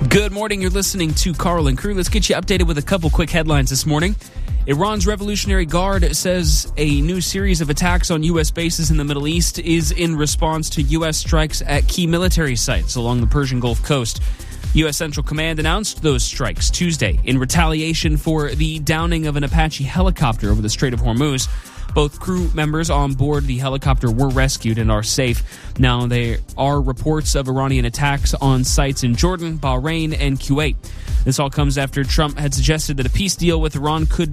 Good morning. You're listening to Carl and Crew. Let's get you updated with a couple quick headlines this morning. Iran's Revolutionary Guard says a new series of attacks on U.S. bases in the Middle East is in response to U.S. strikes at key military sites along the Persian Gulf coast. U.S. Central Command announced those strikes Tuesday in retaliation for the downing of an Apache helicopter over the Strait of Hormuz. Both crew members on board the helicopter were rescued and are safe. Now, there are reports of Iranian attacks on sites in Jordan, Bahrain, and Kuwait. This all comes after Trump had suggested that a peace deal with Iran could